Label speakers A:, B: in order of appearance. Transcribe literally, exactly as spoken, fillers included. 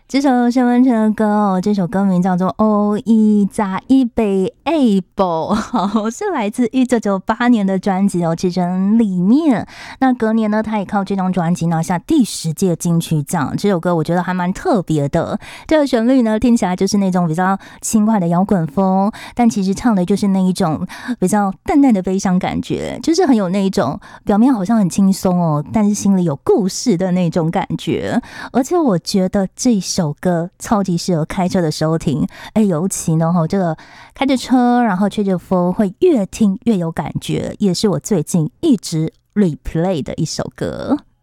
A: 这首沈文成的歌哦，这首歌名叫做《哦一扎一杯 Able》，好，是来自一九九八年的专辑哦，《赤诚》里面。那隔年呢，他也靠这张专辑拿下第十届金曲奖。这首歌我觉得还蛮特别的，这个旋律呢听起来就是那种比较轻快的摇滚风，但其实唱的就是那一种比较淡淡的悲伤感觉，就是很有那一种表面好像很轻松哦，但是心里有故事的那种感觉。而且我觉得这首歌超级适合开车的时候听，哎，尤其呢，这个开着车，然后吹着风，会越听越有感觉，也是我最近一直 replay 的一首歌。